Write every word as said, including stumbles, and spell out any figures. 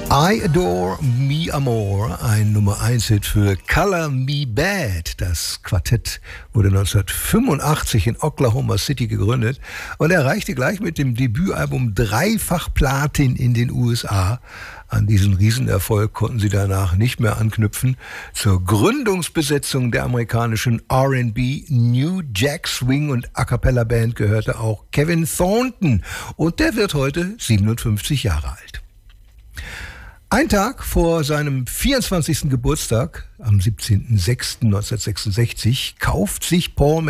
I Adore Me Amor, ein Nummer eins Hit für Color Me Bad. Das Quartett wurde neunzehnhundertfünfundachtzig in Oklahoma City gegründet und erreichte gleich mit dem Debütalbum dreifach Platin in den U S A. An diesen Riesenerfolg konnten sie danach nicht mehr anknüpfen. Zur Gründungsbesetzung der amerikanischen R and B, New Jack Swing und A Cappella Band gehörte auch Kevin Thornton und der wird heute siebenundfünfzig Jahre alt. Ein Tag vor seinem vierundzwanzigsten Geburtstag, am siebzehnten sechsten neunzehnhundertsechsundsechzig, kauft sich Paul